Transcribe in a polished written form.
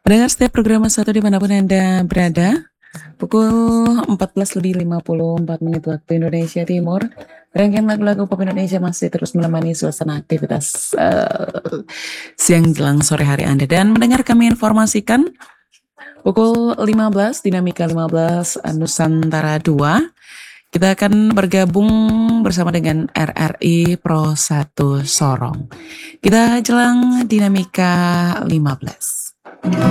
Mendengar setiap program satu dimanapun Anda berada, pukul 14:54 waktu Indonesia Timur, rangkaian lagu-lagu pop Indonesia masih terus menemani suasana aktivitas siang jelang sore hari Anda. Dan mendengar kami informasikan, pukul 15, Dinamika 15 Nusantara 2, kita akan bergabung bersama dengan RRI Pro 1 Sorong. Kita jelang Dinamika 15.